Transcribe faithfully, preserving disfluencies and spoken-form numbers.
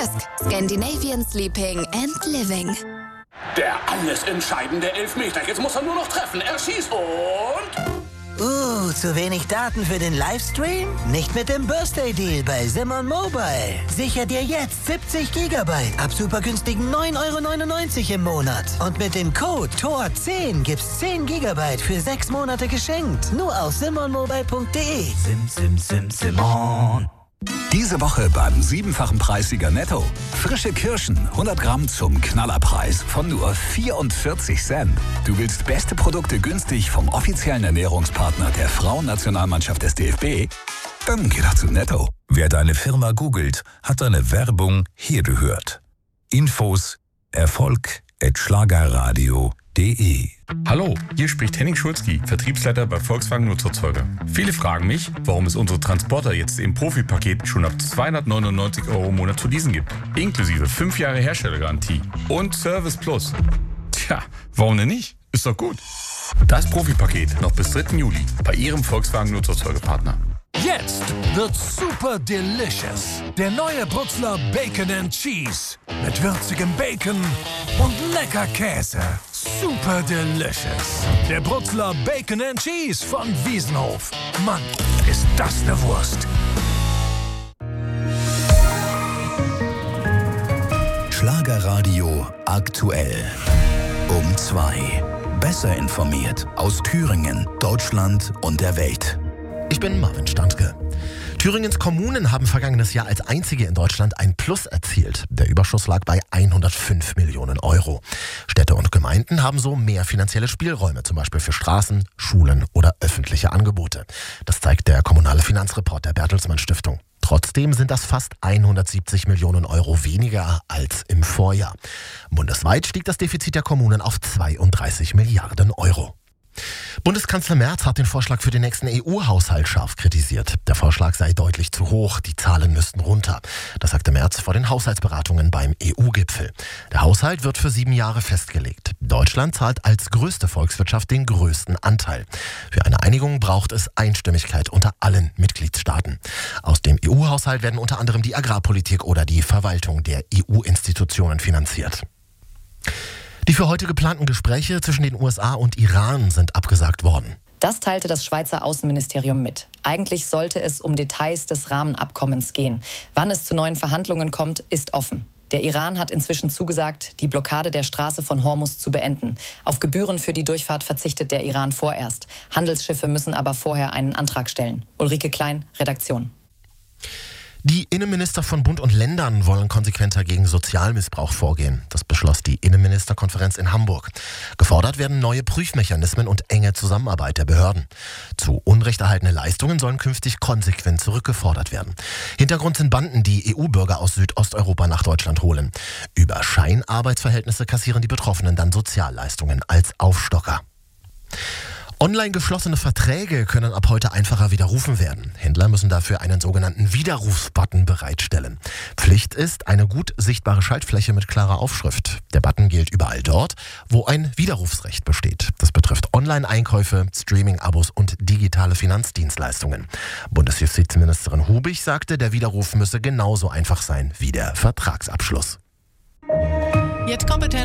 Maersk. Scandinavian Sleeping and Living. Der alles entscheidende Elfmeter. Jetzt muss er nur noch treffen. Er schießt und... Uh, zu wenig Daten für den Livestream? Nicht mit dem Birthday Deal bei Simon Mobile. Sicher dir jetzt siebzig Gigabyte ab super günstigen neun Euro neunundneunzig im Monat. Und mit dem Code T O R zehn gibt's zehn Gigabyte für sechs Monate geschenkt. Nur auf simon mobile punkt de. Sim, sim, sim, Simon. Diese Woche beim siebenfachen Preissieger Netto. Frische Kirschen, hundert Gramm zum Knallerpreis von nur vierundvierzig Cent. Du willst beste Produkte günstig vom offiziellen Ernährungspartner der Frauennationalmannschaft des D F B? Dann geh doch zu Netto. Wer deine Firma googelt, hat deine Werbung hier gehört. Infos Erfolg at schlagerradio punkt de. Hallo, hier spricht Henning Schulzki, Vertriebsleiter bei Volkswagen Nutzerzeuger. Viele fragen mich, warum es unsere Transporter jetzt im Profi-Paket schon ab zweihundertneunundneunzig Euro im Monat zu leasen gibt. Inklusive fünf Jahre Herstellergarantie und Service Plus. Tja, warum denn nicht? Ist doch gut. Das Profi-Paket noch bis dritten Juli bei Ihrem Volkswagen Nutzerzeugerpartner. Jetzt wird super delicious. Der neue Brutzler Bacon and Cheese. Mit würzigem Bacon und lecker Käse. Super delicious. Der Brutzler Bacon and Cheese von Wiesenhof. Mann, ist das eine Wurst. Schlagerradio aktuell. Um zwei. Besser informiert aus Thüringen, Deutschland und der Welt. Ich bin Marvin Standke. Thüringens Kommunen haben vergangenes Jahr als einzige in Deutschland ein Plus erzielt. Der Überschuss lag bei hundertfünf Millionen Euro. Städte und Gemeinden haben so mehr finanzielle Spielräume, zum Beispiel für Straßen, Schulen oder öffentliche Angebote. Das zeigt der kommunale Finanzreport der Bertelsmann Stiftung. Trotzdem sind das fast hundertsiebzig Millionen Euro weniger als im Vorjahr. Bundesweit stieg das Defizit der Kommunen auf zweiunddreißig Milliarden Euro. Bundeskanzler Merz hat den Vorschlag für den nächsten E U-Haushalt scharf kritisiert. Der Vorschlag sei deutlich zu hoch, die Zahlen müssten runter. Das sagte Merz vor den Haushaltsberatungen beim E U-Gipfel. Der Haushalt wird für sieben Jahre festgelegt. Deutschland zahlt als größte Volkswirtschaft den größten Anteil. Für eine Einigung braucht es Einstimmigkeit unter allen Mitgliedstaaten. Aus dem E U-Haushalt werden unter anderem die Agrarpolitik oder die Verwaltung der E U-Institutionen finanziert. Die für heute geplanten Gespräche zwischen den U S A und Iran sind abgesagt worden. Das teilte das Schweizer Außenministerium mit. Eigentlich sollte es um Details des Rahmenabkommens gehen. Wann es zu neuen Verhandlungen kommt, ist offen. Der Iran hat inzwischen zugesagt, die Blockade der Straße von Hormuz zu beenden. Auf Gebühren für die Durchfahrt verzichtet der Iran vorerst. Handelsschiffe müssen aber vorher einen Antrag stellen. Ulrike Klein, Redaktion. Die Innenminister von Bund und Ländern wollen konsequenter gegen Sozialmissbrauch vorgehen. Das beschloss die Innenministerkonferenz in Hamburg. Gefordert werden neue Prüfmechanismen und enge Zusammenarbeit der Behörden. Zu Unrecht erhaltene Leistungen sollen künftig konsequent zurückgefordert werden. Hintergrund sind Banden, die E U-Bürger aus Südosteuropa nach Deutschland holen. Über Scheinarbeitsverhältnisse kassieren die Betroffenen dann Sozialleistungen als Aufstocker. Online geschlossene Verträge können ab heute einfacher widerrufen werden. Händler müssen dafür einen sogenannten Widerrufsbutton bereitstellen. Pflicht ist eine gut sichtbare Schaltfläche mit klarer Aufschrift. Der Button gilt überall dort, wo ein Widerrufsrecht besteht. Das betrifft Online-Einkäufe, Streaming-Abos und digitale Finanzdienstleistungen. Bundesjustizministerin Hubig sagte, der Widerruf müsse genauso einfach sein wie der Vertragsabschluss. Jetzt kompetent